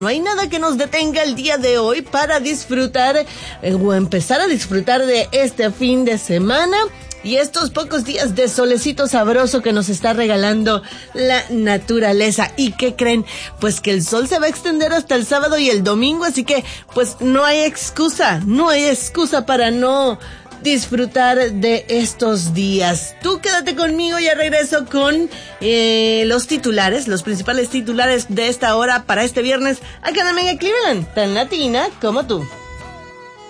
No hay nada que nos detenga el día de hoy para disfrutar o empezar a disfrutar de este fin de semana y estos pocos días de solecito sabroso que nos está regalando la naturaleza. ¿Y qué creen? Pues que el sol se va a extender hasta el sábado y el domingo, así que pues no hay excusa para no disfrutar de estos días. Tú quédate conmigo, ya regreso con los principales titulares de esta hora para este viernes acá en Mega Cleveland, tan latina como tú.